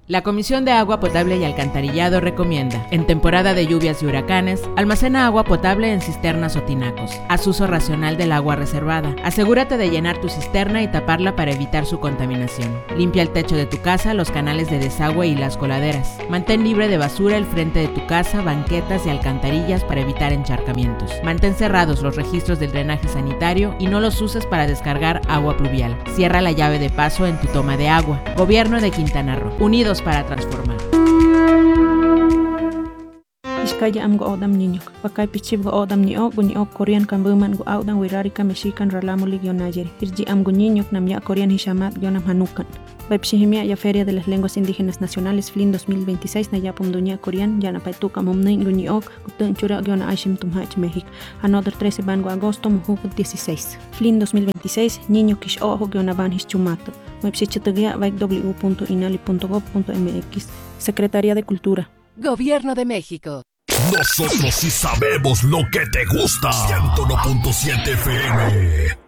La Comisión de Agua Potable y Alcantarillado recomienda, en temporada de lluvias y huracanes, almacena agua potable en cisternas o tinacos. Haz uso racional del agua reservada. Asegúrate de llenar tu cisterna y taparla para evitar su contaminación. Limpia el techo de tu casa, los canales de desagüe y las coladeras. Mantén libre de basura el frente de tu casa, banquetas y alcantarillas para evitar encharcamientos. Mantén cerrados los registros del drenaje sanitario y no los uses para descargar agua pluvial. Cierra la llave de paso en tu toma de agua. Gobierno de Quintana Roo. Unidos para transformar. Iskaya am go odam ninyok. Pakai pichib go odam niok Korean kambuman go audan wirarika Mexican ralamulig yon ayer. Irji am go ninyok nam ya Korean hishamat yonam hanukan. Baipshihimia ya Feria de las Lenguas Indígenas Nacionales FLIN 2026 na yapum dunia Korean yana paituka mumnin go niok gutun chura yona aishim tumhach México. Another 13 ban go agosto muhuk 16. FLIN 2026 niño kish ojo yona ban hischumato. Baipshichitugia vaik w.inali.gov.mx. Secretaría de Cultura. Gobierno de México. Nosotros sí sabemos lo que te gusta. 101.7 FM.